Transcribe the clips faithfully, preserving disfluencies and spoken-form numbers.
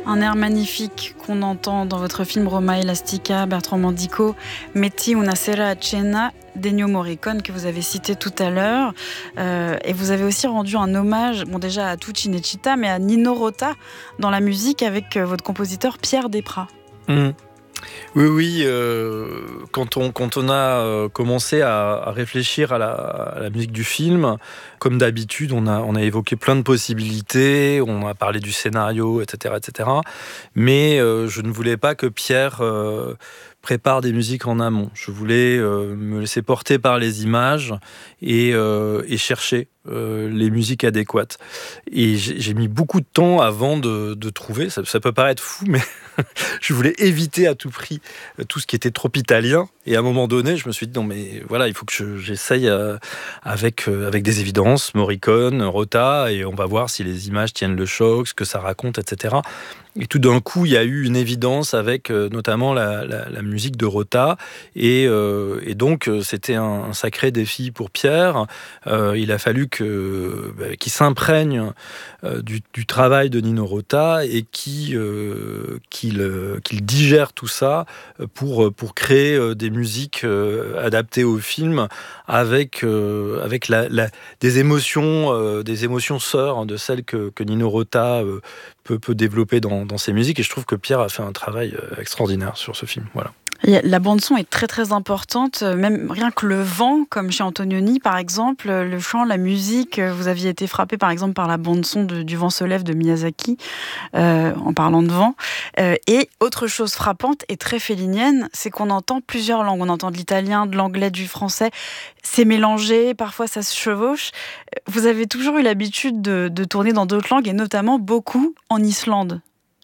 Un air magnifique qu'on entend dans votre film Roma Elastica, Bertrand Mandico, Metti una sera a cena d'Ennio Morricone que vous avez cité tout à l'heure. Euh, et vous avez aussi rendu un hommage, bon déjà à tout Cinecittà, mais à Nino Rota dans la musique avec votre compositeur Pierre Desprats. Mmh. Oui, oui. Euh, quand, on, quand on a euh, commencé à, à réfléchir à la, à la musique du film, comme d'habitude, on a, on a évoqué plein de possibilités, on a parlé du scénario, et cetera, et cetera. Mais euh, je ne voulais pas que Pierre euh, prépare des musiques en amont. Je voulais euh, me laisser porter par les images et, euh, et chercher euh, les musiques adéquates. Et j'ai, j'ai mis beaucoup de temps avant de, de trouver. Ça, ça peut paraître fou, mais je voulais éviter à tout prix tout ce qui était trop italien. Et à un moment donné, je me suis dit, non mais voilà, il faut que je, j'essaye euh, avec, euh, avec des évidences, Morricone, Rota, et on va voir si les images tiennent le choc, ce que ça raconte, et cetera. Et tout d'un coup, il y a eu une évidence avec euh, notamment la, la, la musique de Rota. Et, euh, et donc, c'était un, un sacré défi pour Pierre. Euh, il a fallu que, bah, qu'il s'imprègne euh, du, du travail de Nino Rota et qu'il, euh, qu'il, euh, qu'il digère tout ça pour, pour créer euh, des musiques euh, adaptées au film avec, euh, avec la, la, des émotions, euh, des émotions sœurs de celles que, que Nino Rota euh, peut, peut développer dans, dans ses musiques. Et je trouve que Pierre a fait un travail extraordinaire sur ce film. Voilà. La bande-son est très très importante, même rien que le vent, comme chez Antonioni par exemple, le chant, la musique. Vous aviez été frappé par exemple par la bande-son de, du Vent se lève de Miyazaki, euh, en parlant de vent. Euh, et autre chose frappante et très fellinienne, c'est qu'on entend plusieurs langues. On entend de l'italien, de l'anglais, du français. C'est mélangé, parfois ça se chevauche. Vous avez toujours eu l'habitude de, de tourner dans d'autres langues et notamment beaucoup en Islande.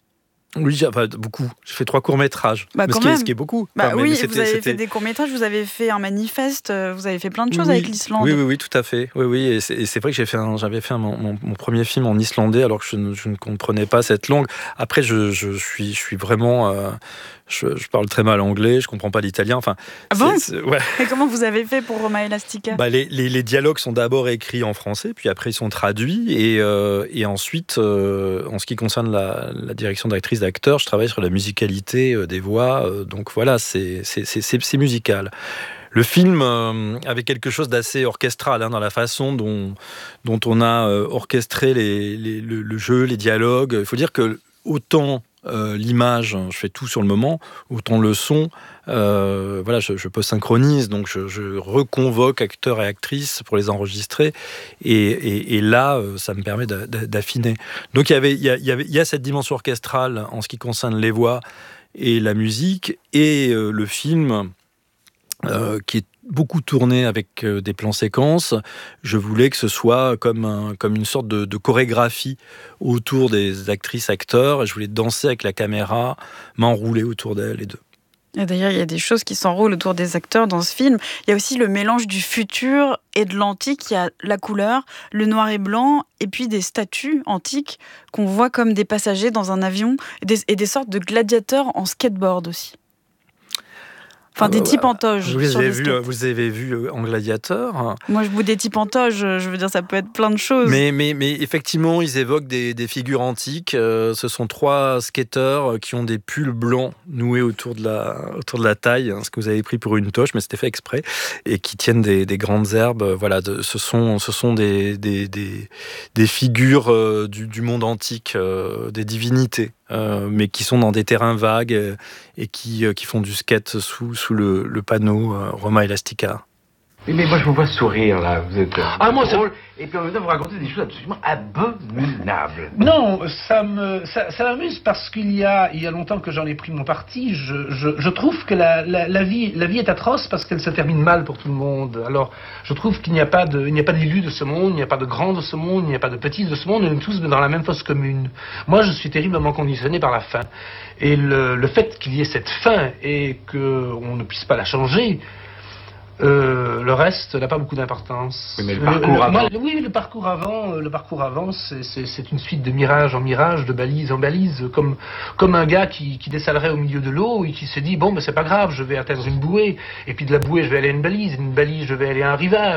Oui, enfin, beaucoup. J'ai fait trois courts-métrages. Bah, mais ce, qui est, ce qui est beaucoup. Bah, enfin, oui, mais c'était, vous avez c'était... fait des courts-métrages, vous avez fait un manifeste, vous avez fait plein de choses oui, avec l'Islande. Oui, oui, oui, tout à fait. Oui, oui, et c'est, et c'est vrai que j'ai fait un, j'avais fait un, mon, mon premier film en islandais alors que je ne, je ne comprenais pas cette langue. Après, je, je, suis, je suis vraiment... Euh, je, je parle très mal anglais, je ne comprends pas l'italien. Enfin, ah bon c'est, c'est, ouais. Et comment vous avez fait pour Roma Elastica? bah, les, les, les dialogues sont d'abord écrits en français, puis après ils sont traduits. Et, euh, et ensuite, euh, en ce qui concerne la, la direction d'actrice, d'acteur, je travaille sur la musicalité euh, des voix. Euh, donc voilà, c'est, c'est, c'est, c'est, c'est musical. Le film euh, avait quelque chose d'assez orchestral hein, dans la façon dont, dont on a euh, orchestré les, les, le, le jeu, les dialogues. Il faut dire que autant euh, l'image, je fais tout sur le moment, autant le son, euh, voilà, je, je synchronise, donc je, je reconvoque acteurs et actrices pour les enregistrer. Et, et, et là, ça me permet d'a, d'affiner. Donc il y avait, il y, a, il y avait, il y a cette dimension orchestrale en ce qui concerne les voix et la musique, et euh, le film... Euh, qui est beaucoup tourné avec euh, des plans séquences. Je voulais que ce soit comme, un, comme une sorte de, de chorégraphie autour des actrices, acteurs. Je voulais danser avec la caméra, m'enrouler autour d'elles, les deux. Et d'ailleurs, il y a des choses qui s'enroulent autour des acteurs dans ce film. Il y a aussi le mélange du futur et de l'antique. Il y a la couleur, le noir et blanc, et puis des statues antiques qu'on voit comme des passagers dans un avion, et des, et des sortes de gladiateurs en skateboard aussi. Enfin, des types en toge. Vous avez, vu, vous avez vu en gladiateur. Moi, je bout des types en toge. Je veux dire, ça peut être plein de choses. Mais, mais, mais effectivement, ils évoquent des, des figures antiques. Euh, ce sont trois skateurs qui ont des pulls blancs noués autour de la, autour de la taille, hein, ce que vous avez pris pour une toche, mais c'était fait exprès, et qui tiennent des, des grandes herbes. Voilà, de, ce sont, ce sont des, des, des, des figures euh, du, du monde antique, euh, des divinités. Euh, mais qui sont dans des terrains vagues euh, et qui, euh, qui font du skate sous, sous le, le panneau euh, Roma Elastica. Oui, mais moi je vous vois sourire là, vous êtes ah, moi, drôle, ça... et puis en même temps vous racontez des choses absolument abominables. Non, ça me ça, ça m'amuse parce qu'il y a il y a longtemps que j'en ai pris mon parti. Je, je, je trouve que la, la, la vie la vie est atroce parce qu'elle se termine mal pour tout le monde. Alors je trouve qu'il n'y a pas de il n'y a pas d'élus de ce monde, il n'y a pas de grands de ce monde, il n'y a pas de petits de ce monde. On est tous dans la même fosse commune. Moi je suis terriblement conditionné par la faim. Et le, le fait qu'il y ait cette faim et que on ne puisse pas la changer. Euh, le reste n'a pas beaucoup d'importance. Oui, mais le parcours le, avant. Moi, oui, le parcours avant, le parcours avant, c'est, c'est, c'est une suite de mirage en mirage, de balise en balise, comme comme un gars qui, qui dessalerait au milieu de l'eau et qui se dit bon, ben c'est pas grave, je vais atteindre une bouée, et puis de la bouée, je vais aller à une balise, une balise, je vais aller à un rivage.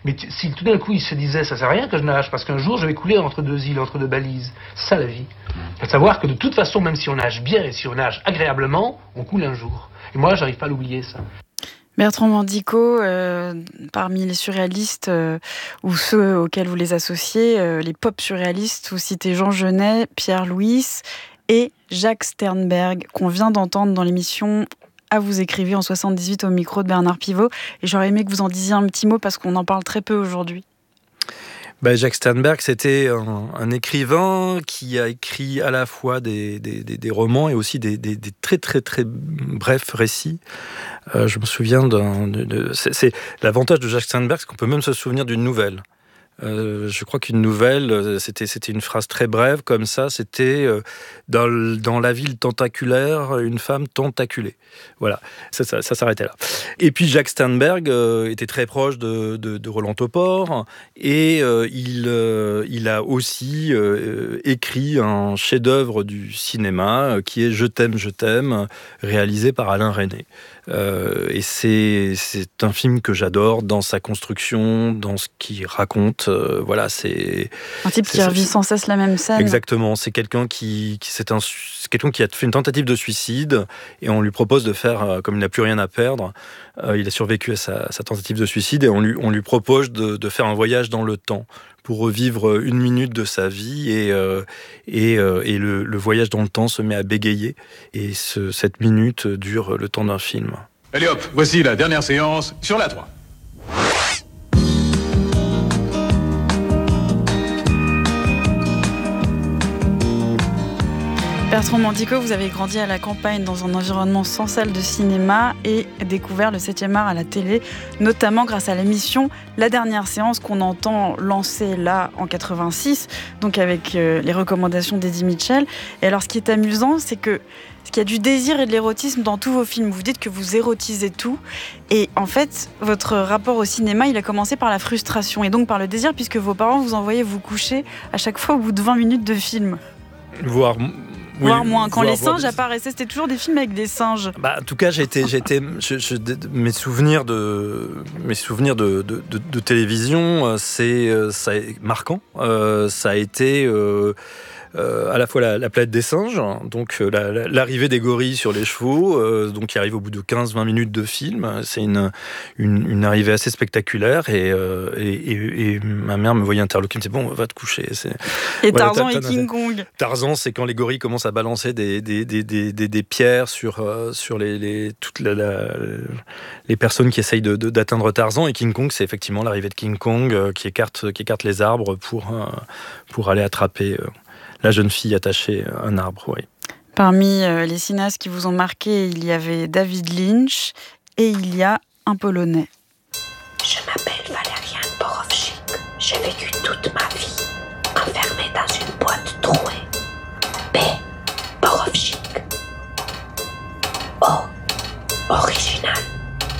Mais t- si tout d'un coup il se disait ça sert à rien que je nage parce qu'un jour je vais couler entre deux îles, entre deux balises, c'est ça la vie. C'est de savoir que de toute façon, même si on nage bien et si on nage agréablement, on coule un jour. Et moi, j'arrive pas à l'oublier ça. Bertrand Mandico, euh, parmi les surréalistes euh, ou ceux auxquels vous les associez, euh, les pop surréalistes, vous citez Jean Genet, Pierre Louis et Jacques Sternberg, qu'on vient d'entendre dans l'émission À vous écrivez en soixante-dix-huit au micro de Bernard Pivot. Et j'aurais aimé que vous en disiez un petit mot parce qu'on en parle très peu aujourd'hui. Ben, Jacques Sternberg, c'était un, un écrivain qui a écrit à la fois des, des, des, des romans et aussi des, des, des très très très brefs récits. Euh, je me souviens d'un... De, de, c'est, c'est l'avantage de Jacques Sternberg, c'est qu'on peut même se souvenir d'une nouvelle. Euh, je crois qu'une nouvelle, c'était, c'était une phrase très brève, comme ça, c'était euh, dans, dans la ville tentaculaire, une femme tentaculée. Voilà, ça, ça, ça s'arrêtait là. Et puis Jacques Sternberg euh, était très proche de, de, de Roland Topor, et euh, il, euh, il a aussi euh, écrit un chef-d'œuvre du cinéma, euh, qui est Je t'aime, je t'aime, réalisé par Alain Resnais. Euh, et c'est, c'est un film que j'adore dans sa construction, dans ce qu'il raconte. Euh, voilà, c'est un type c'est, qui revit sans cesse la même scène. Exactement, c'est quelqu'un qui, qui c'est un, c'est quelqu'un qui a fait une tentative de suicide et on lui propose de faire, euh, comme il n'a plus rien à perdre, euh, il a survécu à sa, sa tentative de suicide et on lui, on lui propose de, de faire un voyage dans le temps pour revivre une minute de sa vie et, euh, et, euh, et le, le voyage dans le temps se met à bégayer et ce, cette minute dure le temps d'un film. Allez hop, voici la dernière séance sur la trois. Bertrand Mandico, vous avez grandi à la campagne dans un environnement sans salle de cinéma et découvert le septième art à la télé, notamment grâce à l'émission La Dernière Séance qu'on entend lancer là en quatre-vingt-six, donc avec euh, les recommandations d'Eddie Mitchell. Et alors ce qui est amusant, c'est que qu'il y a du désir et de l'érotisme dans tous vos films. Vous dites que vous érotisez tout. Et en fait, votre rapport au cinéma, il a commencé par la frustration et donc par le désir, puisque vos parents vous envoyaient vous coucher à chaque fois au bout de vingt minutes de film. Voire... Oui, voire moins. Quand voire, les singes voire... apparaissaient, c'était toujours des films avec des singes. Bah, en tout cas, j'ai été, j'ai été, je, je, mes souvenirs de, mes souvenirs de, de, de, de télévision, c'est, ça est marquant. Euh, ça a été euh, euh, à la fois la, la planète des singes, donc la, la, l'arrivée des gorilles sur les chevaux, euh, donc qui arrive au bout de quinze à vingt minutes de film. C'est une, une, une arrivée assez spectaculaire et, euh, et, et, et ma mère me voyait interloquer, me disait bon, va te coucher. C'est... Et voilà, Tarzan t'as, t'as, et King Kong. Tarzan, c'est quand les gorilles commencent à balancer des, des, des, des, des, des pierres sur, euh, sur les, les, toutes la, la, les personnes qui essayent de, de, d'atteindre Tarzan. Et King Kong, c'est effectivement l'arrivée de King Kong euh, qui, écarte, qui écarte les arbres pour, euh, pour aller attraper euh, la jeune fille attachée à un arbre. Oui. Parmi euh, les cinéastes qui vous ont marqué, il y avait David Lynch et il y a un Polonais. Je m'appelle Valerian Borowczyk. J'ai vécu toute ma vie enfermée dans une